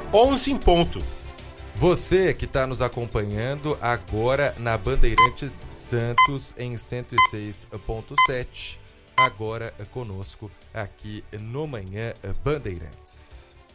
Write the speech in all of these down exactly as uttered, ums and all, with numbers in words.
onze em ponto. Você que está nos acompanhando agora na Bandeirantes Santos em cento e seis ponto sete, agora conosco aqui no Manhã Bandeirantes.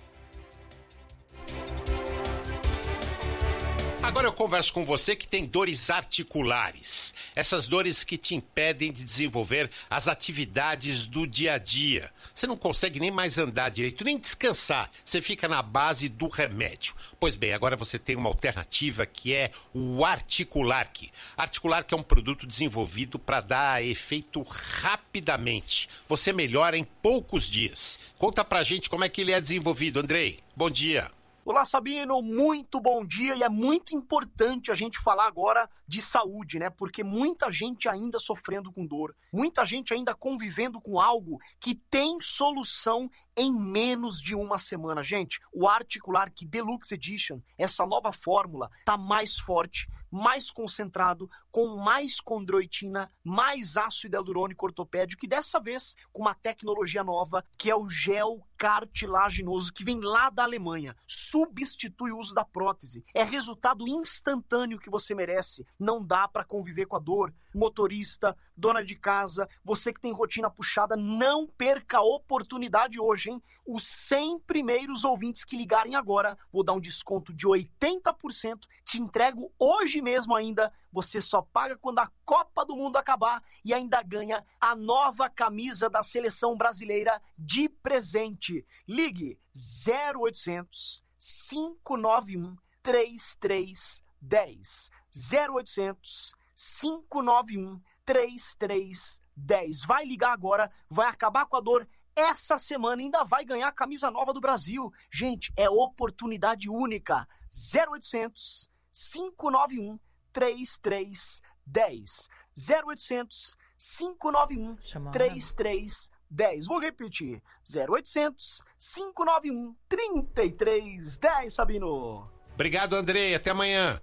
Agora eu converso com você que tem dores articulares. Essas dores que te impedem de desenvolver as atividades do dia a dia. Você não consegue nem mais andar direito, nem descansar. Você fica na base do remédio. Pois bem, agora você tem uma alternativa que é o Articulark. Articulark é um produto desenvolvido para dar efeito rapidamente. Você melhora em poucos dias. Conta pra gente como é que ele é desenvolvido, Andrei. Bom dia. Olá, Sabino, muito bom dia, e é muito importante a gente falar agora de saúde, né? Porque muita gente ainda sofrendo com dor, muita gente ainda convivendo com algo que tem solução em menos de uma semana. Gente, o Articulark Deluxe Edition, essa nova fórmula, tá mais forte, mais concentrado, com mais condroitina, mais ácido hialurônico ortopédico, e dessa vez com uma tecnologia nova, que é o gel cartilaginoso, que vem lá da Alemanha. Substitui o uso da prótese. É resultado instantâneo que você merece. Não dá para conviver com a dor. Motorista, dona de casa, você que tem rotina puxada, não perca a oportunidade hoje, hein? Os cem primeiros ouvintes que ligarem agora, vou dar um desconto de oitenta por cento, te entrego hoje mesmo ainda. Você só paga quando a Copa do Mundo acabar e ainda ganha a nova camisa da seleção brasileira de presente. Ligue zero oitocentos, cinco nove um, três três um zero. zero oitocentos, cinco nove um, três três um zero. Vai ligar agora, vai acabar com a dor essa semana e ainda vai ganhar a camisa nova do Brasil. Gente, é oportunidade única. zero oitocentos, cinco nove um, três três um zero. zero oitocentos, cinco nove um, três três um zero. Vou repetir. zero oitocentos, cinco nove um, três três um zero, Sabino. Obrigado, Andrei. Até amanhã.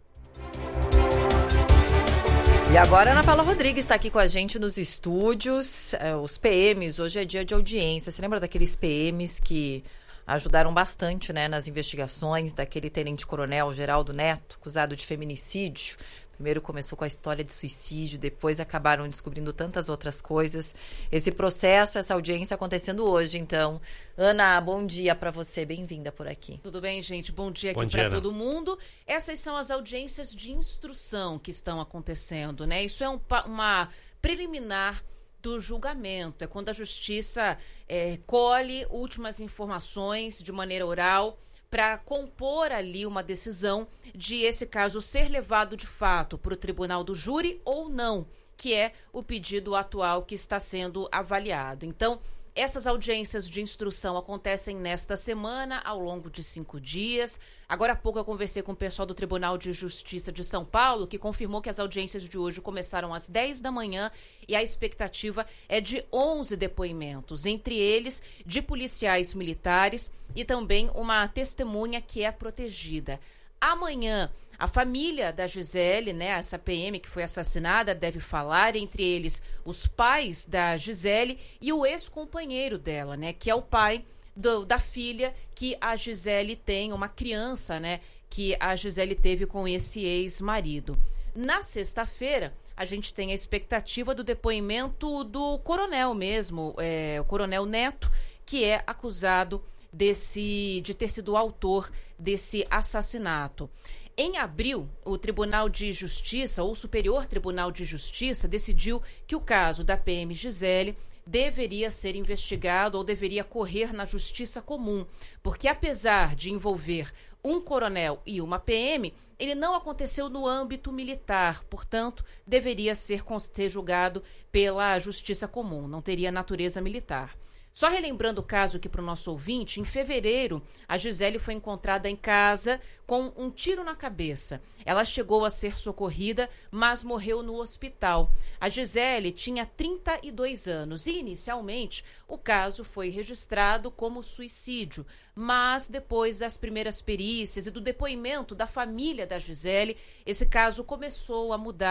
E agora a Ana Paula Rodrigues está aqui com a gente nos estúdios. É, os P Ms, hoje é dia de audiência. Você lembra daqueles P Ms que ajudaram bastante, né, nas investigações daquele tenente-coronel Geraldo Neto, acusado de feminicídio? Primeiro começou com a história de suicídio, depois acabaram descobrindo tantas outras coisas. Esse processo, essa audiência acontecendo hoje, então. Ana, bom dia para você, bem-vinda por aqui. Tudo bem, gente? Bom dia Bom aqui dia, para todo mundo. Essas são as audiências de instrução que estão acontecendo, né? Isso é um, uma preliminar do julgamento. É quando a justiça é, colhe últimas informações de maneira oral para compor ali uma decisão de esse caso ser levado de fato para o tribunal do júri ou não, que é o pedido atual que está sendo avaliado. Então, essas audiências de instrução acontecem nesta semana, ao longo de cinco dias. Agora há pouco eu conversei com o pessoal do Tribunal de Justiça de São Paulo, que confirmou que as audiências de hoje começaram às dez da manhã e a expectativa é de onze depoimentos, entre eles de policiais militares e também uma testemunha que é protegida. Amanhã, a família da Gisele, né, essa P M que foi assassinada, deve falar, entre eles os pais da Gisele e o ex-companheiro dela, né, que é o pai do, da filha que a Gisele tem, uma criança, né, que a Gisele teve com esse ex-marido. Na sexta-feira, a gente tem a expectativa do depoimento do coronel mesmo, é, o coronel Neto, que é acusado desse, de ter sido o autor desse assassinato. Em abril, o Tribunal de Justiça, ou Superior Tribunal de Justiça, decidiu que o caso da P M Gisele deveria ser investigado ou deveria correr na Justiça Comum, porque apesar de envolver um coronel e uma P M, ele não aconteceu no âmbito militar, portanto, deveria ser, ser julgado pela Justiça Comum, não teria natureza militar. Só relembrando o caso aqui para o nosso ouvinte, em fevereiro, a Gisele foi encontrada em casa com um tiro na cabeça. Ela chegou a ser socorrida, mas morreu no hospital. A Gisele tinha trinta e dois anos e, inicialmente, o caso foi registrado como suicídio. Mas, depois das primeiras perícias e do depoimento da família da Gisele, esse caso começou a mudar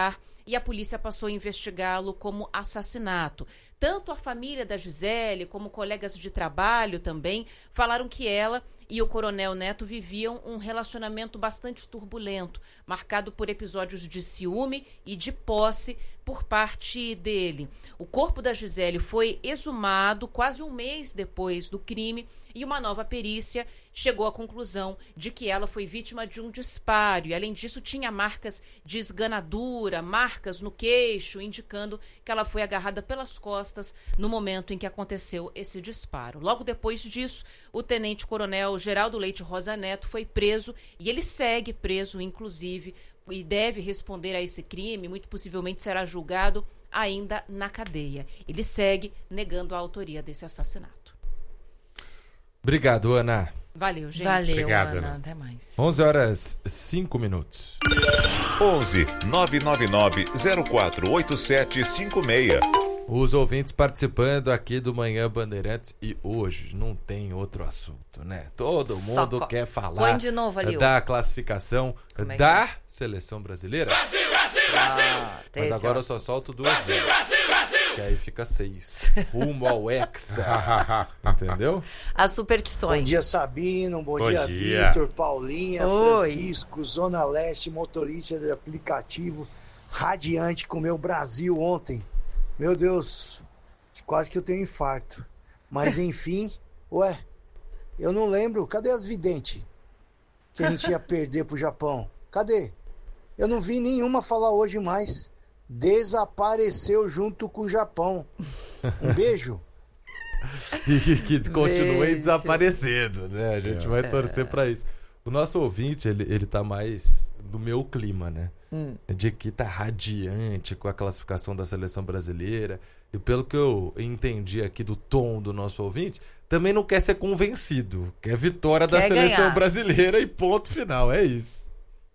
e a polícia passou a investigá-lo como assassinato. Tanto a família da Gisele como colegas de trabalho também falaram que ela e o Coronel Neto viviam um relacionamento bastante turbulento, marcado por episódios de ciúme e de posse por parte dele. O corpo da Gisele foi exumado quase um mês depois do crime e uma nova perícia chegou à conclusão de que ela foi vítima de um disparo e, além disso, tinha marcas de esganadura, marcas no queixo, indicando que ela foi agarrada pelas costas no momento em que aconteceu esse disparo. Logo depois disso, o tenente-coronel Geraldo Leite Rosa Neto foi preso e ele segue preso, inclusive, e deve responder a esse crime, muito possivelmente será julgado ainda na cadeia. Ele segue negando a autoria desse assassinato. Obrigado, Ana. Valeu, gente. Valeu, Obrigado, Ana. Ana. Até mais. onze horas, cinco minutos. onze nove nove nove zero quatro oito sete cinco seis. Os ouvintes participando aqui do Manhã Bandeirantes e hoje não tem outro assunto, né? Todo mundo Só quer falar põe de novo ali, da classificação Como é que da é? seleção brasileira. Brasil, Brasil, Ah, Mas esse agora é eu só solto duas Brasil, vezes, Brasil, Brasil. que aí fica seis. Rumo ao Hexa. Entendeu? As superstições. Bom dia, Sabino. Bom, Bom dia, dia. Vitor, Paulinha, Oi. Francisco, Zona Leste, motorista de aplicativo, radiante com meu Brasil ontem. Meu Deus, quase que eu tenho infarto. Mas enfim, ué, eu não lembro. Cadê as videntes que a gente ia perder pro Japão? Cadê? Eu não vi nenhuma falar hoje mais. Desapareceu junto com o Japão. Um beijo. E que, que continue Beijo. desaparecendo, né? A gente vai torcer pra isso. O nosso ouvinte, ele, ele tá mais no meu clima, né? Hum. De que tá radiante com a classificação da seleção brasileira. E pelo que eu entendi aqui do tom do nosso ouvinte, também não quer ser convencido. Quer vitória da Quer seleção ganhar. brasileira e ponto final. É isso.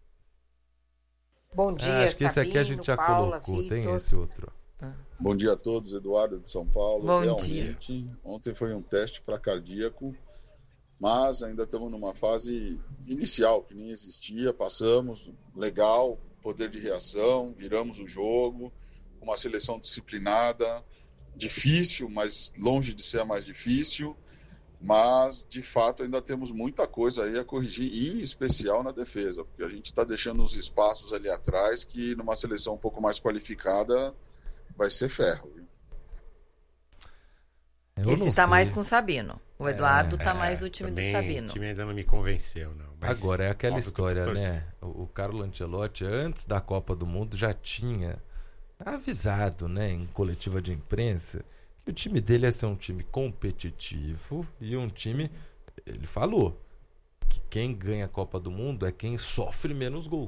Bom dia, Ah, acho que esse aqui a Sabino, gente já Paula, colocou. Tem Vitor. esse outro. Bom dia a todos, Eduardo de São Paulo. Bom Realmente, ontem foi um teste para cardíaco, mas ainda estamos numa fase inicial, que nem existia, passamos, legal, poder de reação, viramos o jogo, uma seleção disciplinada, difícil, mas longe de ser a mais difícil, mas de fato ainda temos muita coisa aí a corrigir, em especial na defesa, porque a gente está deixando uns espaços ali atrás que numa seleção um pouco mais qualificada vai ser ferro. Viu? Eu Esse não tá sei. mais com o Sabino. O Eduardo tá mais do time do Também, Sabino. O time ainda não me convenceu, não. Mas Agora, é aquela óbvio que eu tô história, torcendo. né? O, o Carlo Ancelotti, antes da Copa do Mundo, já tinha avisado, né, em coletiva de imprensa, que o time dele ia ser um time competitivo e um time, ele falou, que quem ganha a Copa do Mundo é quem sofre menos gol.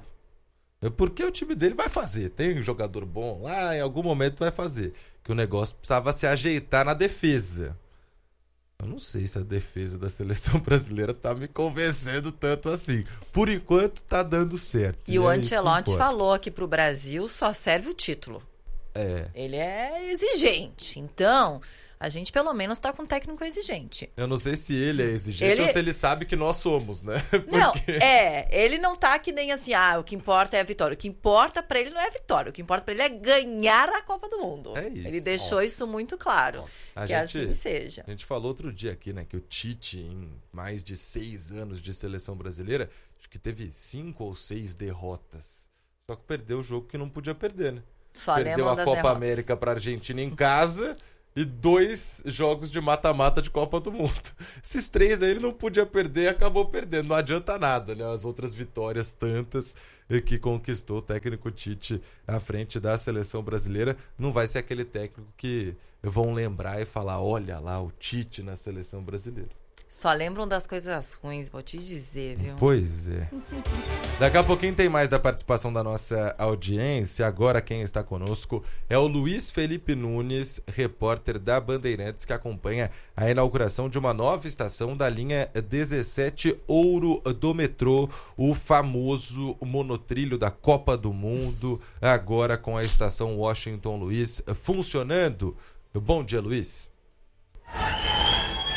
É porque o time dele vai fazer. Tem um jogador bom lá, em algum momento vai fazer. Que o negócio precisava se ajeitar na defesa. Eu não sei se a defesa da seleção brasileira tá me convencendo tanto assim. Por enquanto tá dando certo. E o é isso que Ancelotti importa. falou que pro Brasil só serve o título. É. Ele é exigente. Então, a gente pelo menos tá com um técnico exigente. Eu não sei se ele é exigente Ele- ou se ele sabe que nós somos, né? Não, Porque- é, ele não tá que nem assim, ah, o que importa é a vitória. O que importa pra ele não é a vitória, o que importa pra ele é ganhar a Copa do Mundo. É isso. Ele deixou isso muito claro, A que gente- assim seja. A gente falou outro dia aqui, né, que o Tite, em mais de seis anos de seleção brasileira, acho que teve cinco ou seis derrotas. Só que perdeu o jogo que não podia perder, né? Só Perdeu lembram a das Copa derrotas. América pra Argentina em casa e dois jogos de mata-mata de Copa do Mundo. Esses três aí ele não podia perder e acabou perdendo. Não adianta nada, né? As outras vitórias tantas eh, que conquistou o técnico Tite à frente da seleção brasileira. Não vai ser aquele técnico que vão lembrar e falar, olha lá o Tite na seleção brasileira. Só lembram das coisas ruins, vou te dizer, viu? Pois é. Daqui a pouquinho tem mais da participação da nossa audiência. Agora quem está conosco é o Luiz Felipe Nunes, repórter da Bandeirantes, que acompanha a inauguração de uma nova estação da linha dezessete Ouro do metrô, o famoso monotrilho da Copa do Mundo, agora com a estação Washington Luiz funcionando. Bom dia, Luiz.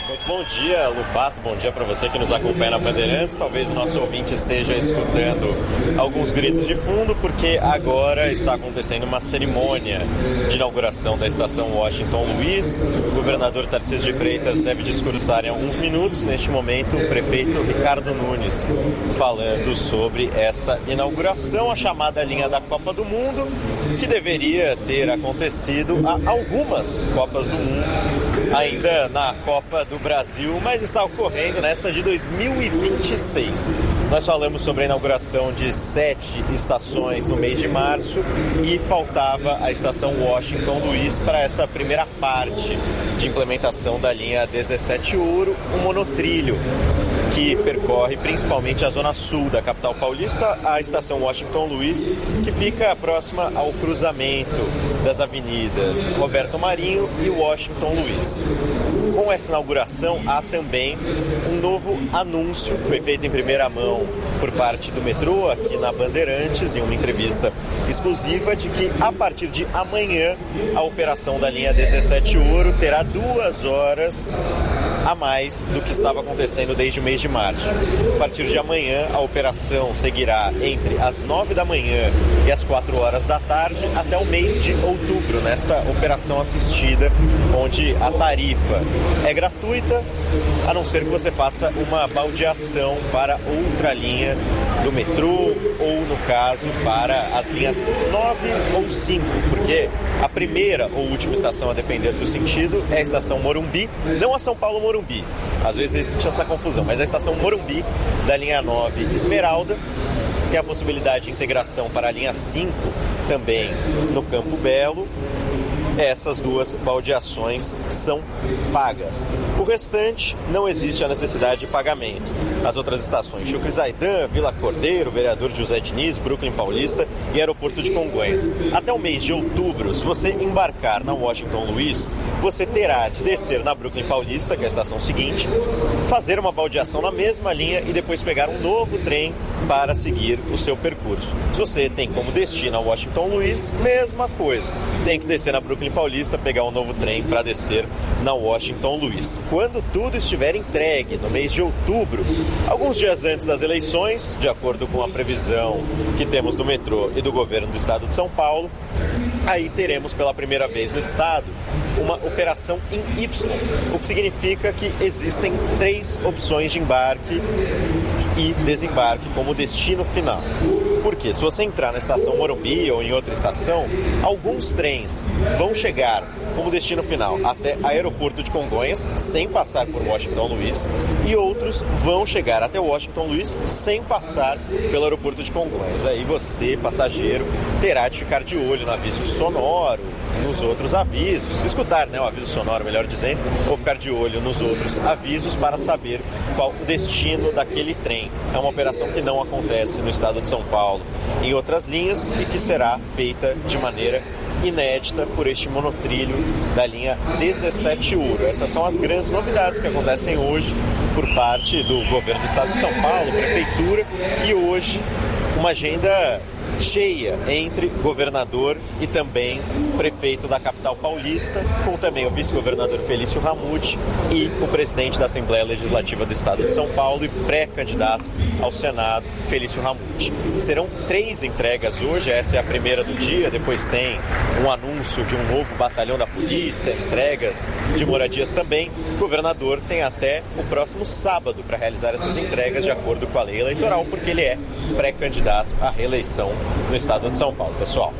Muito bom dia, Lupato. Bom dia para você que nos acompanha na Bandeirantes. Talvez o nosso ouvinte esteja escutando alguns gritos de fundo, porque agora está acontecendo uma cerimônia de inauguração da estação Washington Luiz. O governador Tarcísio de Freitas deve discursar em alguns minutos. Neste momento, o prefeito Ricardo Nunes falando sobre esta inauguração, a chamada linha da Copa do Mundo, que deveria ter acontecido há algumas Copas do Mundo, ainda na Copa do Brasil, mas está ocorrendo nesta de dois mil e vinte e seis. Nós falamos sobre a inauguração de sete estações no mês de março e faltava a estação Washington Luiz para essa primeira parte de implementação da linha dezessete Ouro, um monotrilho que percorre principalmente a zona sul da capital paulista, a estação Washington Luiz, que fica próxima ao cruzamento das avenidas Roberto Marinho e Washington Luiz. Com essa inauguração, há também um novo anúncio que foi feito em primeira mão por parte do metrô aqui na Bandeirantes, em uma entrevista exclusiva, de que a partir de amanhã a operação da linha dezessete Ouro terá duas horas a mais do que estava acontecendo desde o mês de março. A partir de amanhã, a operação seguirá entre as nove da manhã e as quatro horas da tarde até o mês de outubro, nesta operação assistida, onde a tarifa é gratuita, a não ser que você faça uma baldeação para outra linha do metrô, ou no caso, para as linhas nove ou cinco, porque a primeira ou última estação, a depender do sentido, é a estação Morumbi, não a São Paulo Morumbi. Às vezes existe essa confusão, mas a estação Morumbi da linha nove Esmeralda tem a possibilidade de integração para a linha cinco também no Campo Belo. Essas duas baldeações são pagas. O restante, não existe a necessidade de pagamento. As outras estações, Chucre Zaidan, Vila Cordeiro, Vereador José Diniz, Brooklyn Paulista e Aeroporto de Congonhas. Até o mês de outubro, se você embarcar na Washington Luiz, você terá de descer na Brooklyn Paulista, que é a estação seguinte, fazer uma baldeação na mesma linha e depois pegar um novo trem para seguir o seu percurso. Se você tem como destino a Washington Luiz, mesma coisa. Tem que descer na Brooklyn Paulista, pegar um novo trem para descer na Washington Luiz. Quando tudo estiver entregue, no mês de outubro, alguns dias antes das eleições, de acordo com a previsão que temos do metrô e do governo do estado de São Paulo, aí teremos pela primeira vez no estado uma operação em Y, o que significa que existem três opções de embarque e desembarque como destino final. Porque se você entrar na estação Morumbi ou em outra estação, alguns trens vão chegar como destino final até Aeroporto de Congonhas, sem passar por Washington Luiz, e outros vão chegar até Washington Luiz sem passar pelo Aeroporto de Congonhas. Aí você, passageiro, terá de ficar de olho no aviso sonoro, nos outros avisos, escutar, né, o aviso sonoro, melhor dizendo, ou ficar de olho nos outros avisos para saber qual o destino daquele trem. É uma operação que não acontece no estado de São Paulo em outras linhas e que será feita de maneira inédita por este monotrilho da linha dezessete Ouro. Essas são as grandes novidades que acontecem hoje por parte do governo do estado de São Paulo, prefeitura, e hoje uma agenda cheia entre governador e também prefeito da capital paulista, com também o vice-governador Felício Ramute e o presidente da Assembleia Legislativa do Estado de São Paulo e pré-candidato ao Senado, Felício Ramute. Serão três entregas hoje, essa é a primeira do dia, depois tem um anúncio de um novo batalhão da polícia, entregas de moradias também. O governador tem até o próximo sábado para realizar essas entregas de acordo com a lei eleitoral, porque ele é pré-candidato à reeleição no estado de São Paulo, pessoal.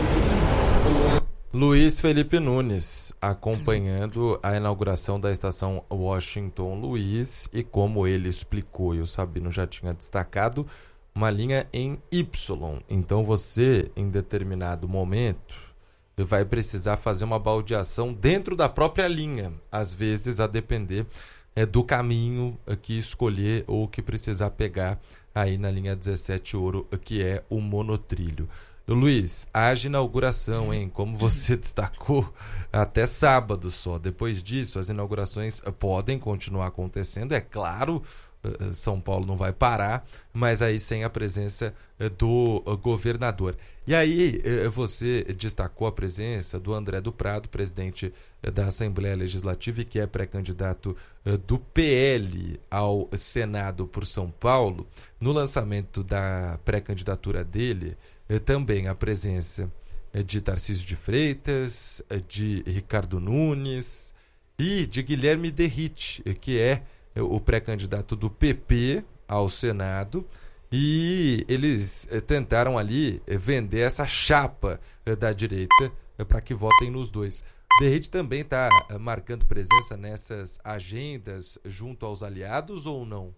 Luiz Felipe Nunes acompanhando a inauguração da estação Washington Luiz e, como ele explicou e o Sabino já tinha destacado, uma linha em Y. Então você, em determinado momento, vai precisar fazer uma baldeação dentro da própria linha, às vezes a depender é, do caminho que escolher ou que precisar pegar aí na linha dezessete Ouro, que é o monotrilho. Luiz, haja inauguração, hein? Como você destacou, até sábado só. Depois disso, as inaugurações podem continuar acontecendo, é claro, São Paulo não vai parar, mas aí sem a presença do governador. E aí você destacou a presença do André do Prado, presidente da Assembleia Legislativa e que é pré-candidato do P L ao Senado por São Paulo. No lançamento da pré-candidatura dele, também a presença de Tarcísio de Freitas, de Ricardo Nunes e de Guilherme Derrite, que é o pré-candidato do P P ao Senado, e eles tentaram ali vender essa chapa da direita para que votem nos dois. Derrite também está marcando presença nessas agendas junto aos aliados ou não?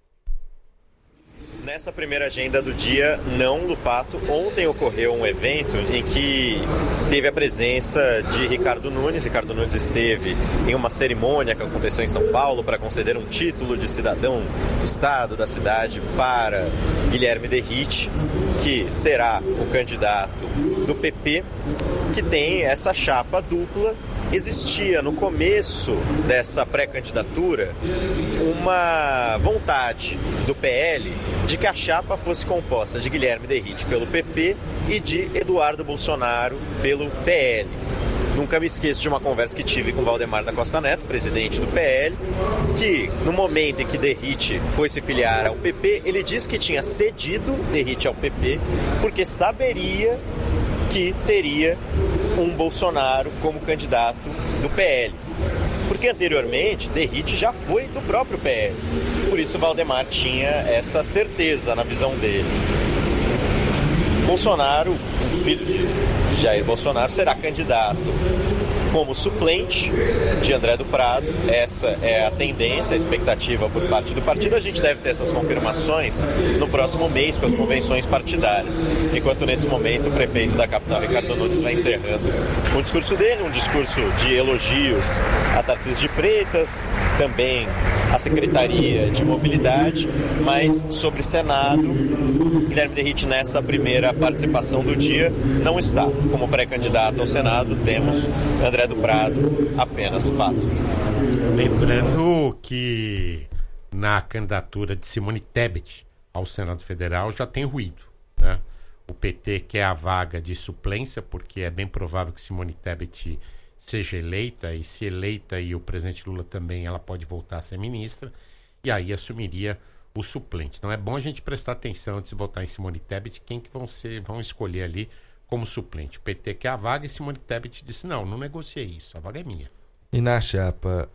Nessa primeira agenda do dia, não, Lupato. Ontem ocorreu um evento em que teve a presença de Ricardo Nunes. Ricardo Nunes esteve em uma cerimônia que aconteceu em São Paulo para conceder um título de cidadão do estado, da cidade, para Guilherme Derrite, que será o candidato do P P, que tem essa chapa dupla. Existia no começo dessa pré-candidatura uma vontade do P L de que a chapa fosse composta de Guilherme Derrite pelo P P e de Eduardo Bolsonaro pelo P L. Nunca me esqueço de uma conversa que tive com Valdemar da Costa Neto, presidente do P L, que no momento em que Derrite foi se filiar ao P P, ele disse que tinha cedido Derrite ao P P porque saberia que teria um Bolsonaro como candidato do P L. Porque anteriormente Derrite já foi do próprio P L. Por isso Valdemar tinha essa certeza na visão dele. Bolsonaro, o filho de Jair Bolsonaro, será candidato como suplente de André do Prado. Essa é a tendência, a expectativa por parte do partido. A gente deve ter essas confirmações no próximo mês com as convenções partidárias. Enquanto nesse momento o prefeito da capital, Ricardo Nunes, vai encerrando o discurso dele, um discurso de elogios a Tarcísio de Freitas, também a Secretaria de Mobilidade, mas sobre Senado, Guilherme Derrite nessa primeira participação do dia não está. Como pré-candidato ao Senado, temos André do Prado apenas no pato. Lembrando que na candidatura de Simone Tebet ao Senado Federal já tem ruído, né? O P T quer a vaga de suplência, porque é bem provável que Simone Tebet seja eleita, e se eleita e o presidente Lula também, ela pode voltar a ser ministra, e aí assumiria o suplente. Então é bom a gente prestar atenção antes de votar em Simone Tebet, quem que vão ser, vão escolher ali como suplente. O P T quer a vaga e Simone Tebet disse, não, não negociei isso, a vaga é minha. E na chapa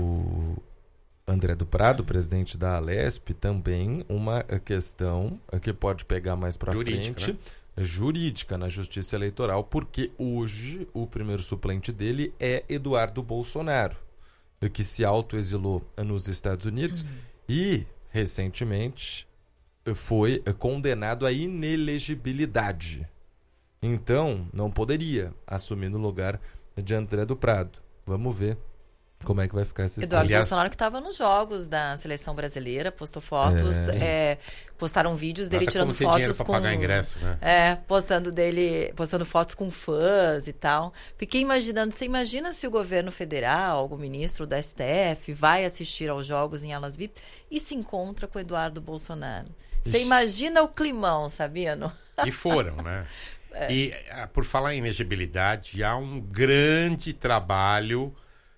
do André do Prado, presidente da Alesp, também uma questão que pode pegar mais para frente, né? Jurídica na Justiça Eleitoral, porque hoje o primeiro suplente dele é Eduardo Bolsonaro, que se autoexilou nos Estados Unidos uhum. e, recentemente, foi condenado à inelegibilidade. Então, não poderia assumir no lugar de André do Prado. Vamos ver como é que vai ficar essa história. Eduardo Bolsonaro, que estava nos jogos da seleção brasileira, postou fotos, é. É, postaram vídeos dele tirando fotos com pagar ingresso, né? É, postando dele, postando fotos com fãs e tal. Fiquei imaginando, você imagina se o governo federal, o ministro da S T F, vai assistir aos jogos em alas V I P e se encontra com o Eduardo Bolsonaro. Você imagina o climão, Sabino? E foram, né? É. E por falar em elegibilidade, há um grande trabalho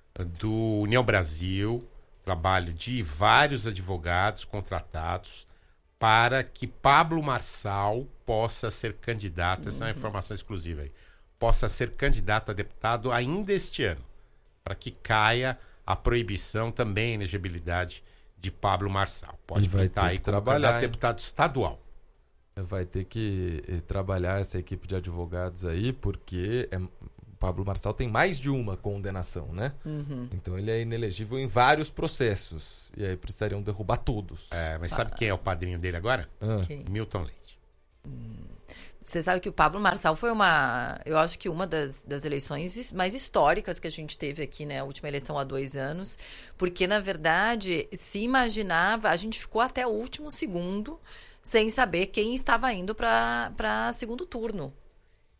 do União Brasil, trabalho de vários advogados contratados para que Pablo Marçal possa ser candidato, uhum. essa é uma informação exclusiva aí, possa ser candidato a deputado ainda este ano, para que caia a proibição também, a elegibilidade de Pablo Marçal. Pode tentar aí como candidato a deputado estadual. Vai ter que trabalhar essa equipe de advogados aí, porque é, Pablo Marçal tem mais de uma condenação, né? Uhum. Então ele é inelegível em vários processos. E aí precisariam derrubar todos. É, mas sabe quem é o padrinho dele agora? Ah. Milton Leite. Hum. Você sabe que o Pablo Marçal foi uma, eu acho que uma das, das eleições mais históricas que a gente teve aqui, né? A última eleição há dois anos. Porque, na verdade, se imaginava, a gente ficou até o último segundo sem saber quem estava indo para segundo turno.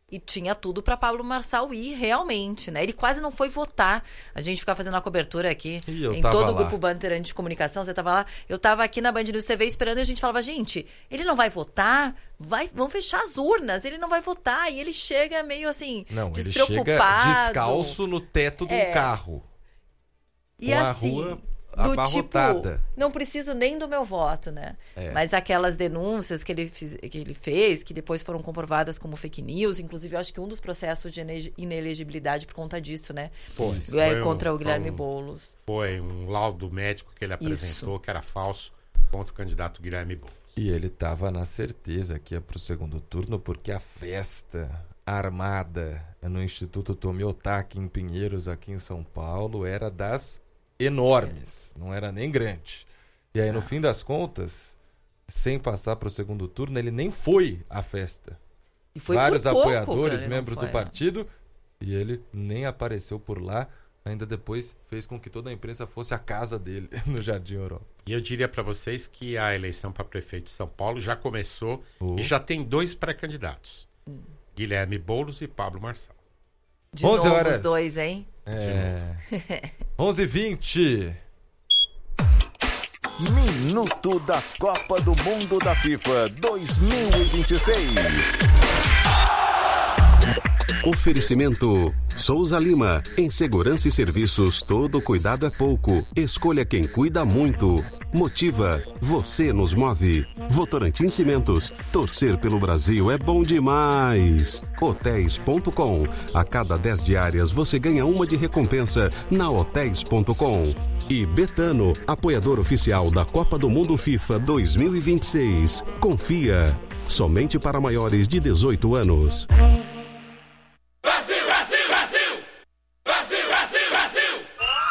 E tinha tudo para Pablo Marçal ir realmente, né? Ele quase não foi votar. A gente ficava fazendo a cobertura aqui em todo lá. o grupo Bandeirante de Comunicação. Você tava lá, eu tava aqui na Band News T V esperando e a gente falava, gente, ele não vai votar? Vai, vão fechar as urnas, ele não vai votar. E ele chega meio assim, não, despreocupado. Ele chega descalço no teto do é. carro. E com assim, a rua do abarrotada. tipo, não preciso nem do meu voto, né? É. Mas aquelas denúncias que ele, fiz, que ele fez, que depois foram comprovadas como fake news, inclusive eu acho que um dos processos de inelegibilidade por conta disso, né? Foi, é, foi contra um, o Guilherme um, Boulos. Foi um laudo médico que ele apresentou, Isso. que era falso, contra o candidato Guilherme Boulos. E ele estava na certeza que ia para o segundo turno, porque a festa armada no Instituto Tomiotaki, em Pinheiros, aqui em São Paulo, era das enormes, não era nem grande. E aí, no fim das contas, sem passar para o segundo turno, ele nem foi à festa. E foi Vários por pouco, apoiadores, cara, membros foi, do partido, e ele nem apareceu por lá. Ainda depois fez com que toda a imprensa fosse à casa dele, no Jardim Europa. E eu diria para vocês que a eleição para prefeito de São Paulo já começou Oh. e já tem dois pré-candidatos. Hum. Guilherme Boulos e Pablo Marçal. De onze novo horas. os dois, hein? É. onze e vinte. Minuto da Copa do Mundo da FIFA dois mil e vinte e seis. Oferecimento Souza Lima. Em segurança e serviços, todo cuidado é pouco. Escolha quem cuida muito. Motiva. Você nos move. Votorantim Cimentos. Torcer pelo Brasil é bom demais. Hotéis ponto com. A cada dez diárias você ganha uma de recompensa na hotéis ponto com. E Betano, apoiador oficial da Copa do Mundo FIFA dois mil e vinte e seis. Confia. Somente para maiores de dezoito anos. Brasil, Brasil, Brasil! Brasil, Brasil, Brasil!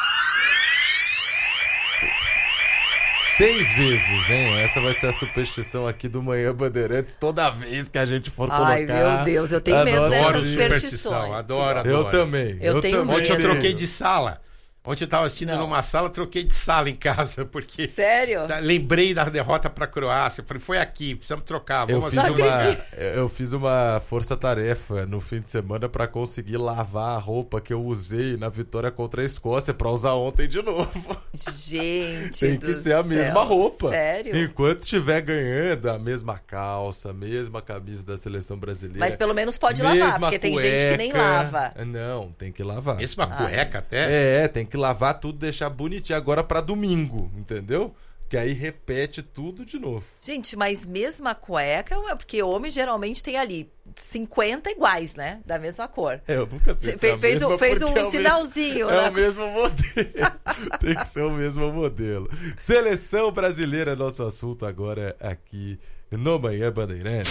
Seis vezes, hein? Essa vai ser a superstição aqui do Manhã Bandeirantes. Toda vez que a gente for colocar... Ai, meu Deus, eu tenho medo dessas superstições. Adoro, adoro. Eu também. Eu Eu, tenho também. Ontem eu troquei de sala. Ontem eu estava assistindo Não. numa sala, troquei de sala em casa, porque... Sério? Tá, lembrei da derrota para a Croácia. Falei, foi aqui, precisamos trocar. Eu Vamos fiz, assistir. uma, eu fiz uma força-tarefa no fim de semana para conseguir lavar a roupa que eu usei na vitória contra a Escócia para usar ontem de novo. Gente Tem do que ser a céu. mesma roupa. Sério? Enquanto estiver ganhando, a mesma calça, a mesma camisa da seleção brasileira. Mas pelo menos pode lavar, mesma porque tem cueca. gente que nem lava. Não, tem que lavar. Mesma Ah. cueca até? É, tem que lavar tudo, deixar bonitinho agora pra domingo, entendeu? Que aí repete tudo de novo. Gente, mas mesma cueca, é porque homem geralmente tem ali cinquenta iguais, né? Da mesma cor. É, eu nunca sei. Cê se é fe- a fez um- mesma fez porque um é o sinalzinho, mesmo, né? É o mesmo modelo. Tem que ser o mesmo modelo. Seleção brasileira é nosso assunto agora aqui no Manhã Bandeirantes.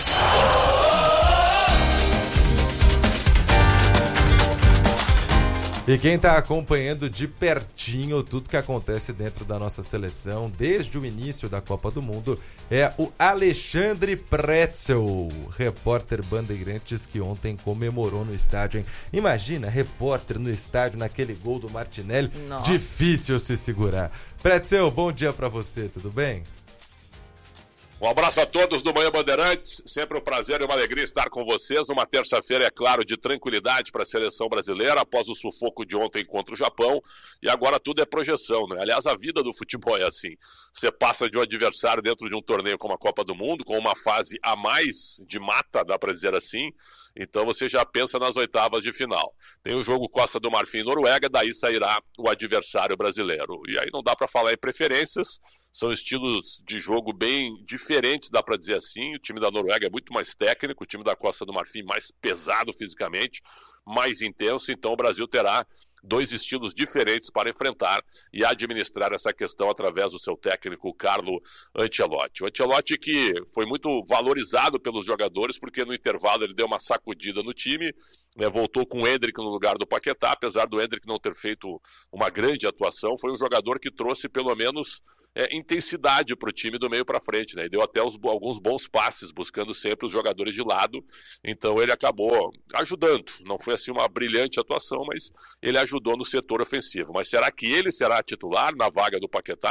E quem está acompanhando de pertinho tudo que acontece dentro da nossa seleção desde o início da Copa do Mundo é o Alexandre Pretzel, repórter Bandeirantes que ontem comemorou no estádio, hein? Imagina, repórter no estádio naquele gol do Martinelli, Nossa. Difícil se segurar. Pretzel, bom dia para você, tudo bem? Um abraço a todos do Manhã Bandeirantes, sempre um prazer e uma alegria estar com vocês numa terça-feira, é claro, de tranquilidade para a seleção brasileira, após o sufoco de ontem contra o Japão, e agora tudo é projeção, né? Aliás, a vida do futebol é assim, você passa de um adversário dentro de um torneio como a Copa do Mundo, com uma fase a mais de mata, dá para dizer assim, então você já pensa nas oitavas de final. Tem o jogo Costa do Marfim e Noruega, daí sairá o adversário brasileiro, e aí não dá para falar em preferências, são estilos de jogo bem diferentes, dá para dizer assim. O time da Noruega é muito mais técnico, o time da Costa do Marfim mais pesado fisicamente, mais intenso, então o Brasil terá dois estilos diferentes para enfrentar e administrar essa questão através do seu técnico Carlo Ancelotti. O Ancelotti que foi muito valorizado pelos jogadores, porque no intervalo ele deu uma sacudida no time, né, voltou com o Endrick no lugar do Paquetá, apesar do Endrick não ter feito uma grande atuação, foi um jogador que trouxe pelo menos é, intensidade para o time do meio para frente, né, e deu até os, alguns bons passes, buscando sempre os jogadores de lado, então ele acabou ajudando, não foi assim uma brilhante atuação, mas ele ajudou no setor ofensivo. Mas será que ele será titular na vaga do Paquetá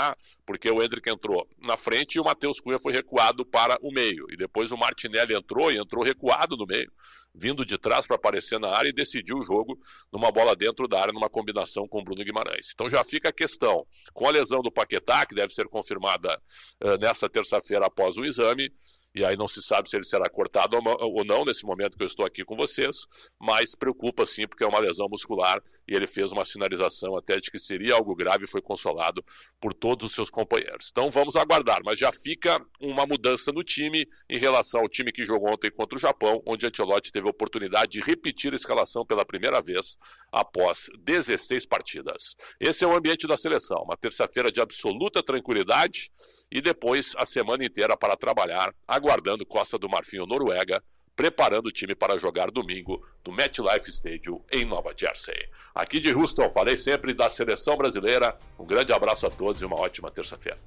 porque o Endrick entrou na frente e o Matheus Cunha foi recuado para o meio. E depois o Martinelli entrou e entrou recuado no meio, vindo de trás para aparecer na área e decidiu o jogo numa bola dentro da área, numa combinação com o Bruno Guimarães. Então já fica a questão, com a lesão do Paquetá, que deve ser confirmada uh, nessa terça-feira após o exame, e aí não se sabe se ele será cortado ou não nesse momento que eu estou aqui com vocês, mas preocupa sim, porque é uma lesão muscular e ele fez uma sinalização até de que seria algo grave e foi consolado por todos os seus companheiros. Então vamos aguardar, mas já fica uma mudança no time em relação ao time que jogou ontem contra o Japão, onde Ancelotti teve a oportunidade de repetir a escalação pela primeira vez após dezesseis partidas. Esse é o ambiente da seleção, uma terça-feira de absoluta tranquilidade e depois a semana inteira para trabalhar, aguardando Costa do Marfim ou Noruega, preparando o time para jogar domingo no MetLife Stadium em Nova Jersey. Aqui de Houston, falei sempre da seleção brasileira. Um grande abraço a todos e uma ótima terça-feira.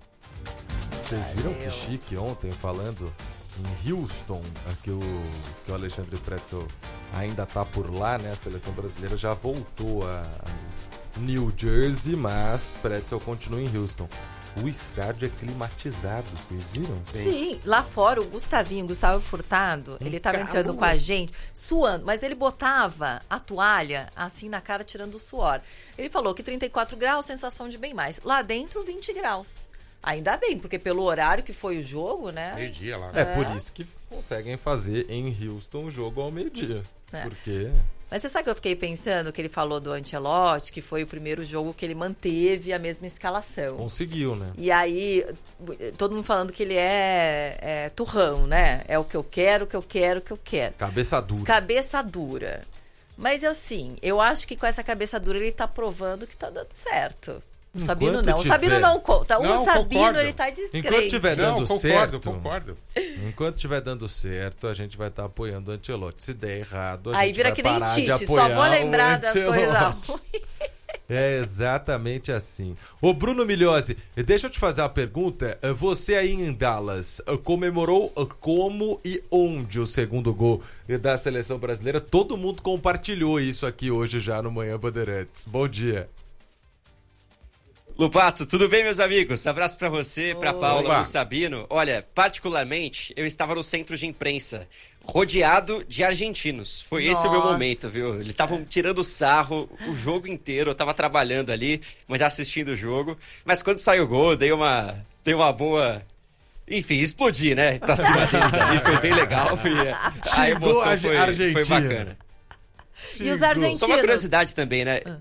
Vocês viram que chique ontem falando em Houston, que o, que o Alexandre Pretzel ainda tá por lá, né? A seleção brasileira já voltou a New Jersey, mas Pretzel continua em Houston. O estádio é climatizado, vocês viram? Sim, lá fora o Gustavinho, Gustavo Furtado, um ele tava entrando com a gente, suando, mas ele botava a toalha assim na cara, tirando o suor. Ele falou que trinta e quatro graus, sensação de bem mais. Lá dentro, vinte graus. Ainda bem, porque pelo horário que foi o jogo, né? Meio-dia lá. É, é por isso que conseguem fazer em Houston o jogo ao meio-dia. É. Porque... Mas você sabe que eu fiquei pensando que ele falou do Ancelotti, que foi o primeiro jogo que ele manteve a mesma escalação. Conseguiu, né? E aí, todo mundo falando que ele é, é turrão, né? É o que eu quero, o que eu quero, o que eu quero. Cabeça dura. Cabeça dura. Mas assim, eu acho que com essa cabeça dura ele tá provando que tá dando certo. O Sabino não. O Sabino não conta. O não, Sabino, concordo. Ele tá descrente. Enquanto estiver dando não, concordo, certo... concordo. Enquanto estiver dando certo, a gente vai estar tá apoiando o Ancelotti. Se der errado, a Aí gente vira vai que nem parar Tite, de apoiar só vou lembrar das coisas. É exatamente assim. Ô Bruno Migliozzi, deixa eu te fazer uma pergunta. Você aí em Dallas comemorou como e onde o segundo gol da seleção brasileira? Todo mundo compartilhou isso aqui hoje já no Manhã Bandeirantes. Bom dia. Lupato, tudo bem, meus amigos? Abraço pra você, pra Paula, Oba. pro Sabino. Olha, particularmente, eu estava no centro de imprensa, rodeado de argentinos. Foi Nossa. esse o meu momento, viu? Eles estavam tirando sarro o jogo inteiro. Eu tava trabalhando ali, mas assistindo o jogo. Mas quando saiu o gol, dei uma, dei uma boa... Enfim, explodi, né? Pra cima deles ali, foi bem legal. E a emoção foi, foi bacana. E os argentinos? Só uma curiosidade também, né? Ah.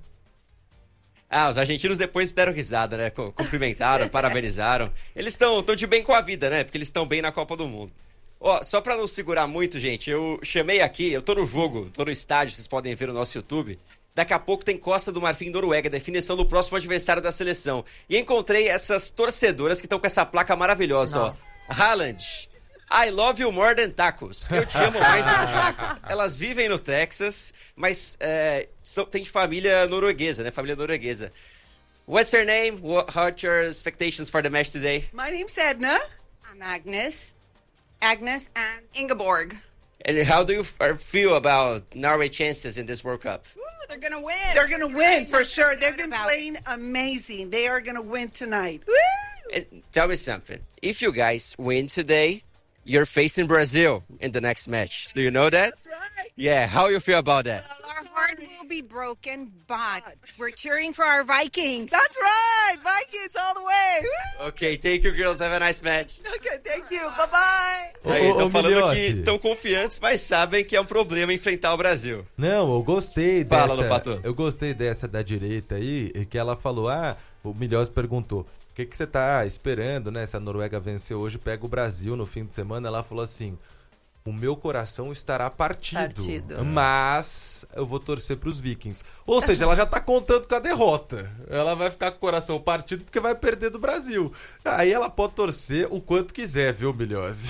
Ah, os argentinos depois deram risada, né? Cumprimentaram, parabenizaram. Eles estão de bem com a vida, né? Porque eles estão bem na Copa do Mundo. Ó, só pra não segurar muito, gente, eu chamei aqui, eu tô no jogo, tô no estádio, vocês podem ver no nosso YouTube. Daqui a pouco tem Costa do Marfim e Noruega, definição do próximo adversário da seleção. E encontrei essas torcedoras que estão com essa placa maravilhosa, Nossa. ó. Haaland, I love you more than tacos. Eu te amo mais do que tacos. Elas vivem no Texas, mas é, são, tem de família norueguesa, né? Família norueguesa. What's your name? What are your expectations for the match today? My name's Edna. I'm Agnes. Agnes and Ingeborg. And how do you feel about Norway chances in this World Cup? Ooh, they're going to win. They're going to win, for sure. They've been playing amazing. They are going to win tonight. Woo! And tell me something. If you guys win today, you're facing Brazil in the next match. Do you know that? That's right. Yeah, how you feel about that? Well, our heart will be broken, but we're cheering for our Vikings. That's right. Vikings all the way. Okay, thank you, girls. Have a nice match. Okay, thank you. Bye-bye. Aí, estão falando que estão confiantes, mas sabem que é um problema enfrentar o Brasil. Não, eu gostei dessa. Fala, Lupato. Eu gostei dessa da direita aí, que ela falou, ah, o Migliozzi perguntou, o que, que você tá esperando, né? Se a Noruega vencer hoje, pega o Brasil no fim de semana. Ela falou assim, o meu coração estará partido, partido. mas eu vou torcer pros Vikings. Ou seja, ela já tá contando com a derrota. Ela vai ficar com o coração partido porque vai perder do Brasil. Aí ela pode torcer o quanto quiser, viu, Migliozzi?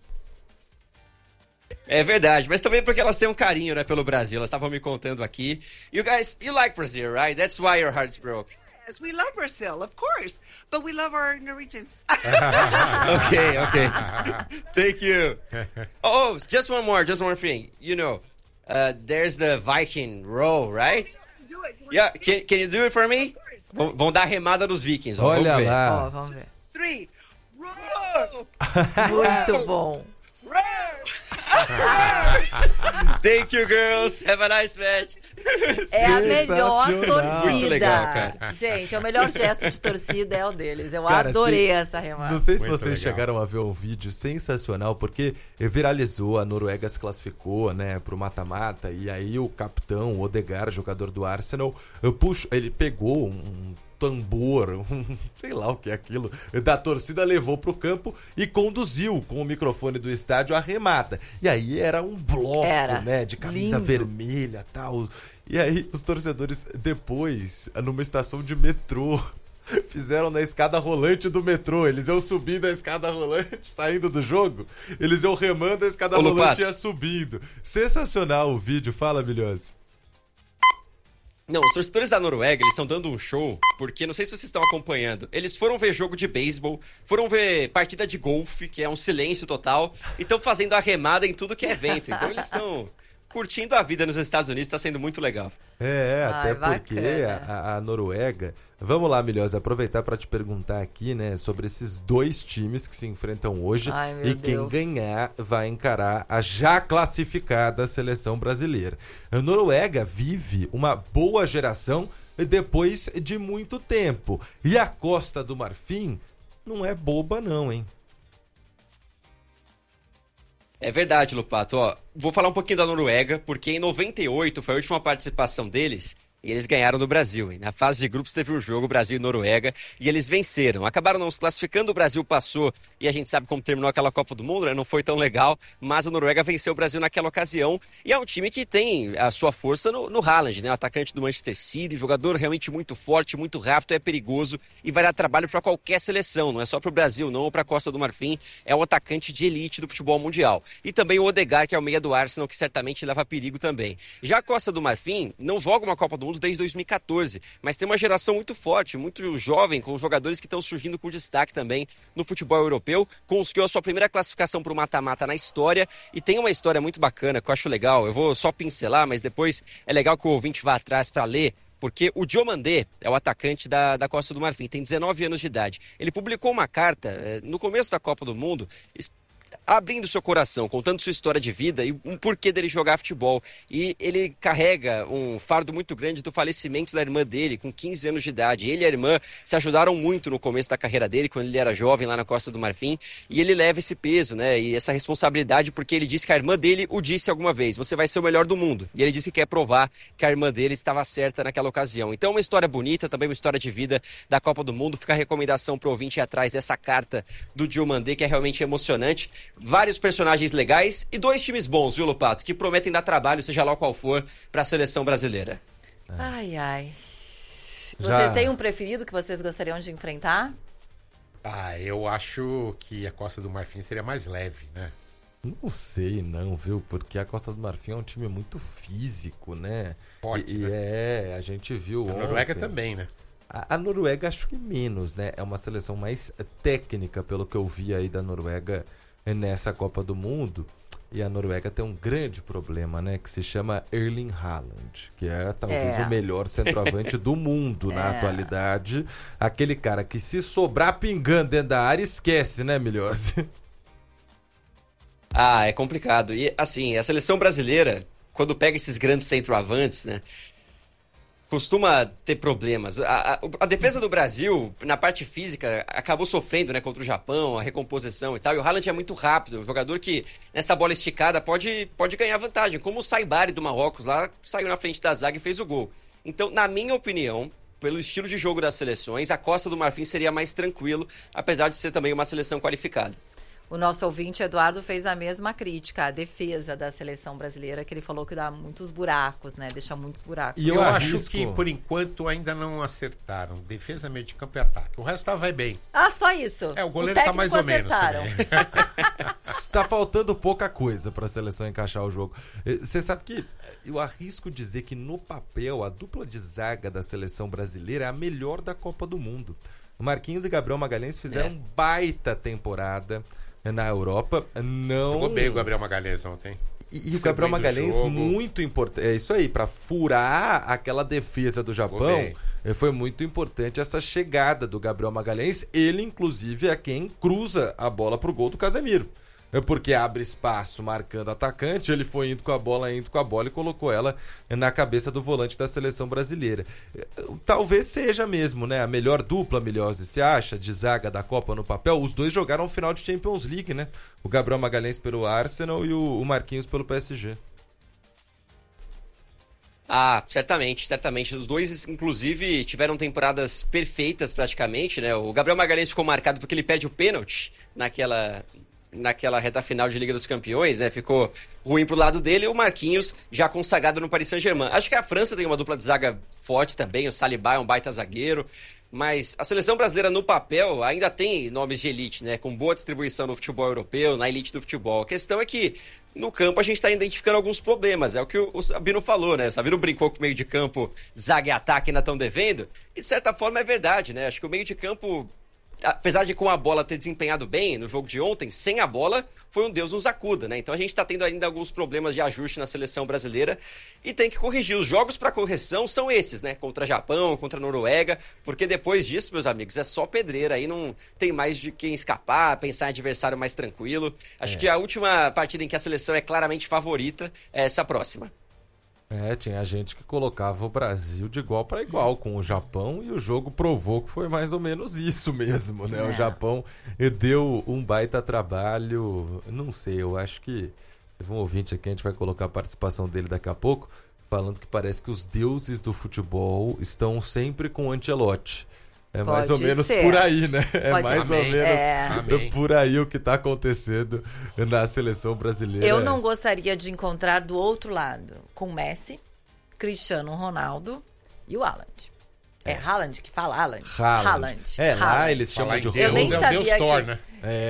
É verdade, mas também porque elas têm um carinho, né, pelo Brasil. Elas estavam me contando aqui. You guys, you like Brazil, right? That's why your heart's broke. Yes, we love Brazil, of course, but we love our Norwegians. Okay, okay. Thank you. Oh, just one more, just one thing. You know, uh, there's the Viking row, right? Do it. Yeah, can, can you do it for me? Vão, vão dar remada nos Vikings, ó. Olha vamos ver. lá. Ó, vamos ver. Three. Roar! Muito bom. Thank you, girls. Have a nice match. É a melhor torcida. Muito legal, cara. Gente, é o melhor gesto de torcida é o deles. Eu Cara, adorei se- essa remada. Não sei se Muito vocês legal. chegaram a ver um vídeo sensacional, porque viralizou, a Noruega se classificou, né, pro mata-mata, e aí o capitão, o Odegaard, jogador do Arsenal, puxo, ele pegou um tambor, um, sei lá o que é aquilo, da torcida, levou pro campo e conduziu com o microfone do estádio a remada. E aí era um bloco, Era. né, de camisa Lindo. vermelha e tal. E aí os torcedores, depois, numa estação de metrô, fizeram na escada rolante do metrô. Eles iam subindo a escada rolante, saindo do jogo. Eles iam remando, a escada Ô, rolante Lupato. ia subindo. Sensacional o vídeo. Fala, Milhosa. Não, os torcedores da Noruega, eles estão dando um show, porque não sei se vocês estão acompanhando. Eles foram ver jogo de beisebol, foram ver partida de golfe, que é um silêncio total, e estão fazendo arremada em tudo que é evento. Então eles estão curtindo a vida nos Estados Unidos, está sendo muito legal. É, Ai, até porque bacana. a, a Noruega... Vamos lá, Milhosa, aproveitar para te perguntar aqui, né, sobre esses dois times que se enfrentam hoje. Ai, meu e quem Deus. ganhar vai encarar a já classificada seleção brasileira. A Noruega vive uma boa geração depois de muito tempo. E a Costa do Marfim não é boba não, hein? É verdade, Lupato. Ó, vou falar um pouquinho da Noruega, porque em noventa e oito foi a última participação deles e eles ganharam do Brasil. E na fase de grupos teve um jogo, Brasil e Noruega, e eles venceram. Acabaram não se classificando, o Brasil passou, e a gente sabe como terminou aquela Copa do Mundo, né? Não foi tão legal, mas a Noruega venceu o Brasil naquela ocasião, e é um time que tem a sua força no, no Haaland, né? O atacante do Manchester City, jogador realmente muito forte, muito rápido, é perigoso, e vai dar trabalho para qualquer seleção, não é só para o Brasil, não, ou para a Costa do Marfim, é o atacante de elite do futebol mundial. E também o Odegaard, que é o meia do Arsenal, que certamente leva perigo também. Já a Costa do Marfim não joga uma Copa do Mundo desde dois mil e quatorze, mas tem uma geração muito forte, muito jovem, com jogadores que estão surgindo com destaque também no futebol europeu. Conseguiu a sua primeira classificação para o mata-mata na história e tem uma história muito bacana que eu acho legal. Eu vou só pincelar, mas depois é legal que o ouvinte vá atrás para ler, porque o Diomandé é o atacante da, da Costa do Marfim, tem dezenove anos de idade. Ele publicou uma carta eh, no começo da Copa do Mundo, abrindo seu coração, contando sua história de vida e um porquê dele jogar futebol. E ele carrega um fardo muito grande do falecimento da irmã dele, com quinze anos de idade. Ele e a irmã se ajudaram muito no começo da carreira dele, quando ele era jovem lá na Costa do Marfim. E ele leva esse peso, né, e essa responsabilidade, porque ele disse que a irmã dele o disse alguma vez: você vai ser o melhor do mundo. E ele disse que quer provar que a irmã dele estava certa naquela ocasião. Então, uma história bonita, também uma história de vida da Copa do Mundo. Fica a recomendação pro ouvinte ir atrás dessa carta do Diomandé, que é realmente emocionante. Vários personagens legais e dois times bons, viu, Lupato? Que prometem dar trabalho, seja lá qual for, para a seleção brasileira. Ai, ai. Já- Vocês têm um preferido que vocês gostariam de enfrentar? Ah, eu acho que a Costa do Marfim seria mais leve, né? Não sei não, viu? Porque a Costa do Marfim é um time muito físico, né? Forte, e, e né? é, a gente viu A ontem. Noruega também, né? A, a Noruega acho que menos, né? É uma seleção mais técnica, pelo que eu vi aí da Noruega nessa Copa do Mundo. E a Noruega tem um grande problema, né? Que se chama Erling Haaland, que é talvez É. o melhor centroavante do mundo na É. atualidade. Aquele cara que se sobrar pingando dentro da área, esquece, né, Milhouse? Ah, é complicado. E, assim, a seleção brasileira, quando pega esses grandes centroavantes, né, costuma ter problemas. A, a, a defesa do Brasil, na parte física, acabou sofrendo, né, contra o Japão, a recomposição e tal. E o Haaland é muito rápido, um jogador que, nessa bola esticada, pode, pode ganhar vantagem. Como o Saibari do Marrocos lá, saiu na frente da zaga e fez o gol. Então, na minha opinião, pelo estilo de jogo das seleções, a Costa do Marfim seria mais tranquilo, apesar de ser também uma seleção qualificada. O nosso ouvinte, Eduardo, fez a mesma crítica à defesa da seleção brasileira, que ele falou que dá muitos buracos, né? Deixa muitos buracos. E eu, eu acho que, por enquanto, ainda não acertaram. Defesa, meio de campo e ataque. O resto tá, vai bem. Ah, só isso? É, o goleiro o tá mais ou acertaram. menos. Está faltando pouca coisa para a seleção encaixar o jogo. Você sabe que eu arrisco dizer que no papel a dupla de zaga da seleção brasileira é a melhor da Copa do Mundo. O Marquinhos e Gabriel Magalhães fizeram É. baita temporada na Europa. Não. Jogou bem o Gabriel Magalhães ontem. E, e o Gabriel Magalhães, muito importante. É isso aí, para furar aquela defesa do Japão. foi muito importante essa chegada do Gabriel Magalhães. Ele, inclusive, é quem cruza a bola pro gol do Casemiro. Porque abre espaço marcando atacante, ele foi indo com a bola, indo com a bola e colocou ela na cabeça do volante da seleção brasileira. Talvez seja mesmo, né? A melhor dupla, Milhose, se acha, de zaga da Copa no papel. Os dois jogaram final de Champions League, né? O Gabriel Magalhães pelo Arsenal e o Marquinhos pelo P S G. Ah, certamente, certamente. Os dois, inclusive, tiveram temporadas perfeitas praticamente, né? O Gabriel Magalhães ficou marcado porque ele perde o pênalti naquela... naquela reta final de Liga dos Campeões, né? Ficou ruim pro lado dele, e o Marquinhos já consagrado no Paris Saint-Germain. Acho que a França tem uma dupla de zaga forte também, o Saliba é um baita zagueiro, mas a seleção brasileira no papel ainda tem nomes de elite, né? Com boa distribuição no futebol europeu, na elite do futebol. A questão é que no campo a gente está identificando alguns problemas, é o que o Sabino falou, né? O Sabino brincou que o meio de campo, zaga e ataque ainda estão devendo, e de certa forma é verdade, né? Acho que o meio de campo, apesar de com a bola ter desempenhado bem no jogo de ontem, sem a bola, foi um Deus nos acuda, né? Então a gente tá tendo ainda alguns problemas de ajuste na seleção brasileira e tem que corrigir. Os jogos para correção são esses, né? Contra Japão, contra Noruega, porque depois disso, meus amigos, é só pedreira. Aí não tem mais de quem escapar, pensar em adversário mais tranquilo. Acho É. que a última partida em que a seleção é claramente favorita é essa próxima. É, tinha gente que colocava o Brasil de igual para igual com o Japão e o jogo provou que foi mais ou menos isso mesmo, né? O É. Japão deu um baita trabalho, não sei, eu acho que teve um ouvinte aqui, a gente vai colocar a participação dele daqui a pouco, falando que parece que os deuses do futebol estão sempre com o Ancelotti. É mais Pode ou menos ser. por aí, né? É Pode mais ser. ou menos É. Amém. por aí o que está acontecendo na seleção brasileira. Eu não gostaria de encontrar do outro lado com Messi, Cristiano Ronaldo e o Haaland. É, Haaland que fala Haaland. Haaland. É, lá Haaland. eles chamam Falar de em Deus, Eu nem é o sabia Deus que- Thor, né?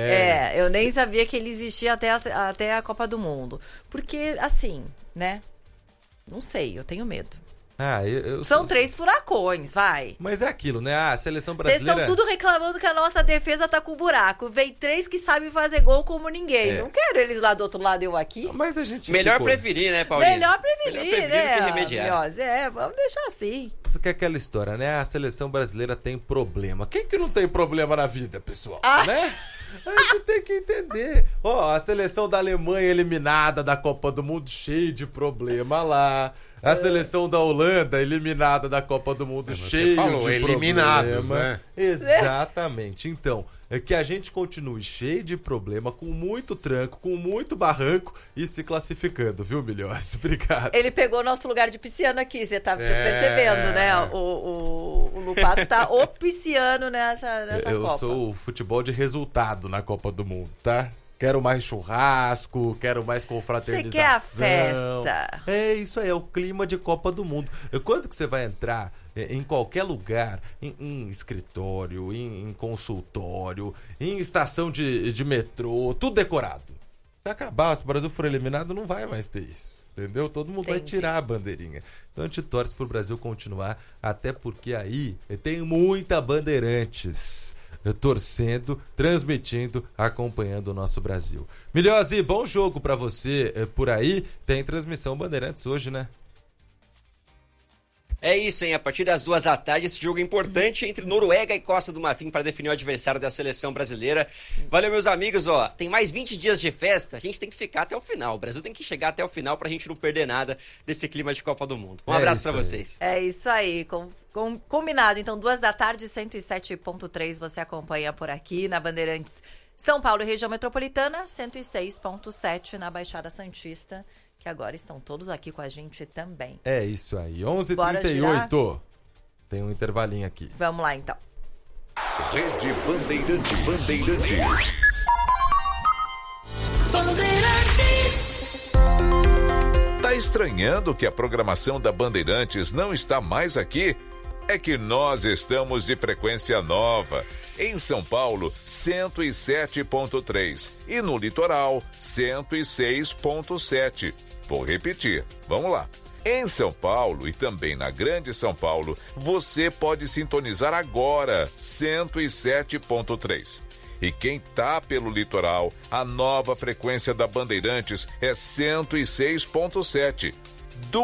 É. É, eu nem sabia que ele existia até a, até a Copa do Mundo. Porque, assim, né? Não sei, eu tenho medo. Ah, eu, eu- São três furacões, vai. Mas é aquilo, né? Ah, a seleção Vocês brasileira... estão tudo reclamando que a nossa defesa tá com buraco. Vem três que sabem fazer gol como ninguém. É. Não quero eles lá do outro lado, eu aqui. Mas a gente Melhor ficou... preferir, né, Paulinho? Melhor prevenir, Melhor prevenir né? do que remediar. Milhose? É, vamos deixar assim. Isso que é aquela história, né? A seleção brasileira tem problema. Quem que não tem problema na vida, pessoal? Ah. Né? A gente tem que entender. Ó, a seleção da Alemanha eliminada da Copa do Mundo, cheio de problema lá. A seleção da Holanda eliminada da Copa do Mundo, Você cheio falou, de eliminados, problema. né? Exatamente. Então, é que a gente continue cheio de problema, com muito tranco, com muito barranco e se classificando, viu, Milhões? Obrigado. Ele pegou nosso lugar de pisciano aqui, você tá É. percebendo, né? O, o, o Lupato tá o pisciano nessa, nessa Eu Copa. sou o futebol de resultado na Copa do Mundo, tá? Quero mais churrasco, quero mais confraternização. Você quer a festa. É isso aí, é o clima de Copa do Mundo. Quando que você vai entrar é, em qualquer lugar, em, em escritório, em, em consultório, em estação de, de metrô, tudo decorado. Se acabar, se o Brasil for eliminado, não vai mais ter isso. Entendeu? Todo mundo vai Entendi. tirar a bandeirinha. Então a gente torce pro Brasil continuar, até porque aí tem muita Bandeirantes eh, torcendo, transmitindo, acompanhando o nosso Brasil. Milhose, bom jogo pra você eh, por aí. Tem transmissão Bandeirantes hoje, né? É isso, hein? A partir das duas da tarde, esse jogo importante entre Noruega e Costa do Marfim para definir o adversário da seleção brasileira. Valeu, meus amigos, ó. Tem mais vinte dias de festa, a gente tem que ficar até o final. O Brasil tem que chegar até o final pra gente não perder nada desse clima de Copa do Mundo. Um É abraço isso pra aí. vocês. É isso aí, com, com- combinado. Então, duas da tarde, cento e sete ponto três, você acompanha por aqui na Bandeirantes São Paulo e região metropolitana, cento e seis ponto sete na Baixada Santista, que agora estão todos aqui com a gente também. É isso aí, onze e Bora trinta e oito. Tem um intervalinho aqui. Vamos lá, então. Rede Bandeirante Bandeirantes. Tá estranhando que a programação da Bandeirantes não está mais aqui? É que nós estamos de frequência nova. Em São Paulo, cento e sete ponto três e no litoral, cento e seis ponto sete. Vou repetir, vamos lá. Em São Paulo e também na Grande São Paulo, você pode sintonizar agora cento e sete ponto três. E quem tá pelo litoral, a nova frequência da Bandeirantes é cento e seis ponto sete.